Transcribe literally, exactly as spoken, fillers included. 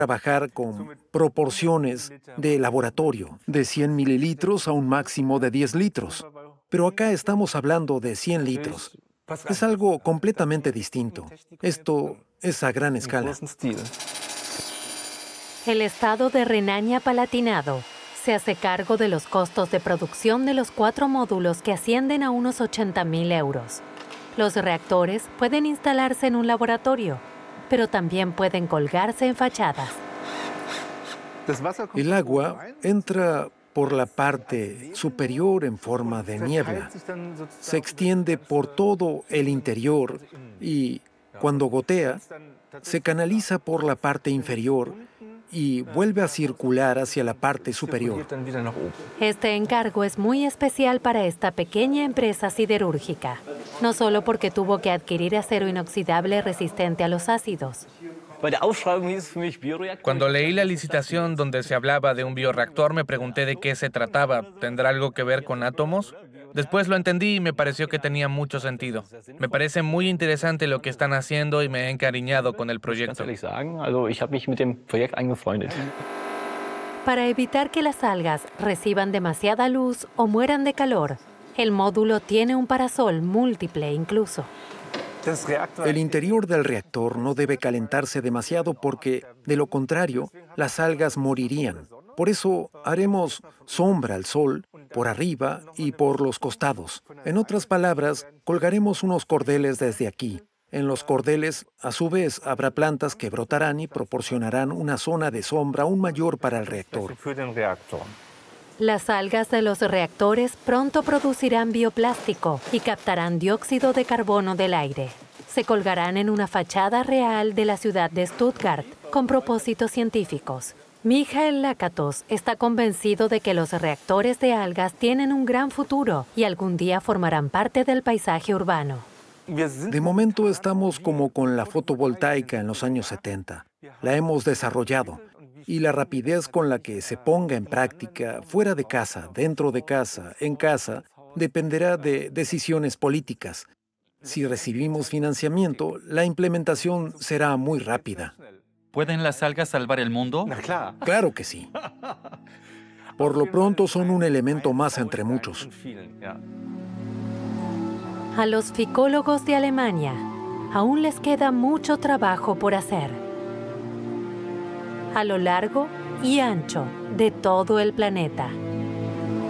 trabajar con proporciones de laboratorio, de cien mililitros a un máximo de diez litros. Pero acá estamos hablando de cien litros. Es algo completamente distinto. Esto es a gran escala. El estado de Renania-Palatinado se hace cargo de los costos de producción de los cuatro módulos que ascienden a unos ochenta mil euros. Los reactores pueden instalarse en un laboratorio, pero también pueden colgarse en fachadas. El agua entra por la parte superior en forma de niebla. Se extiende por todo el interior y, cuando gotea, se canaliza por la parte inferior y vuelve a circular hacia la parte superior. Este encargo es muy especial para esta pequeña empresa siderúrgica, no solo porque tuvo que adquirir acero inoxidable resistente a los ácidos. Cuando leí la licitación donde se hablaba de un bioreactor, me pregunté de qué se trataba. ¿Tendrá algo que ver con átomos? Después lo entendí y me pareció que tenía mucho sentido. Me parece muy interesante lo que están haciendo y me he encariñado con el proyecto. Para evitar que las algas reciban demasiada luz o mueran de calor, el módulo tiene un parasol múltiple incluso. El interior del reactor no debe calentarse demasiado porque, de lo contrario, las algas morirían. Por eso haremos sombra al sol por arriba y por los costados. En otras palabras, colgaremos unos cordeles desde aquí. En los cordeles, a su vez, habrá plantas que brotarán y proporcionarán una zona de sombra aún mayor para el reactor. Las algas de los reactores pronto producirán bioplástico y captarán dióxido de carbono del aire. Se colgarán en una fachada real de la ciudad de Stuttgart con propósitos científicos. Michael Lakatos está convencido de que los reactores de algas tienen un gran futuro y algún día formarán parte del paisaje urbano. De momento estamos como con la fotovoltaica en los años setenta. La hemos desarrollado. Y la rapidez con la que se ponga en práctica, fuera de casa, dentro de casa, en casa, dependerá de decisiones políticas. Si recibimos financiamiento, la implementación será muy rápida. ¿Pueden las algas salvar el mundo? Claro que sí. Por lo pronto son un elemento más entre muchos. A los ficólogos de Alemania aún les queda mucho trabajo por hacer. A lo largo y ancho de todo el planeta.